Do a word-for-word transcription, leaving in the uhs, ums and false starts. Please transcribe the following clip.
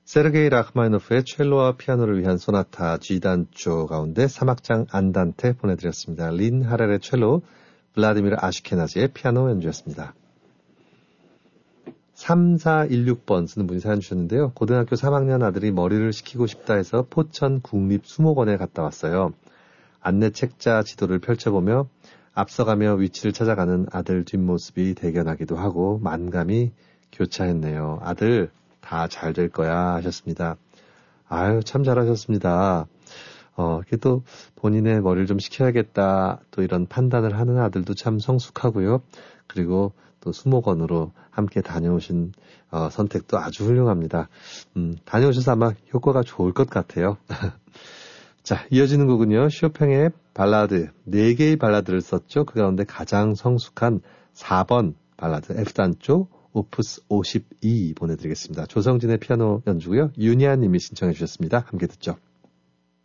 세르게이 라흐마니노프의 첼로와 피아노를 위한 소나타 G단조 가운데 삼 악장 안단테 보내드렸습니다. 린 하렐의 첼로, 블라디미르 아시케나지의 피아노 연주였습니다. 삼사일육 번 쓰는 분이 사연 주셨는데요. 고등학교 삼 학년 아들이 머리를 식히고 싶다 해서 포천 국립수목원에 갔다 왔어요. 안내 책자 지도를 펼쳐보며 앞서가며 위치를 찾아가는 아들 뒷모습이 대견하기도 하고 만감이 교차했네요. 아들 다 잘 될 거야 하셨습니다. 아유, 참 잘하셨습니다. 어, 이렇게 또 본인의 머리를 좀 식혀야겠다 또 이런 판단을 하는 아들도 참 성숙하고요. 그리고 또 수목원으로 함께 다녀오신 어, 선택도 아주 훌륭합니다. 음, 다녀오셔서 아마 효과가 좋을 것 같아요. 자, 이어지는 곡은요. 쇼팽의 발라드, 네 개의 발라드를 썼죠. 그 가운데 가장 성숙한 사 번 발라드, F단조 오프스 오십이 보내드리겠습니다. 조성진의 피아노 연주고요. 윤희아 님이 신청해 주셨습니다. 함께 듣죠.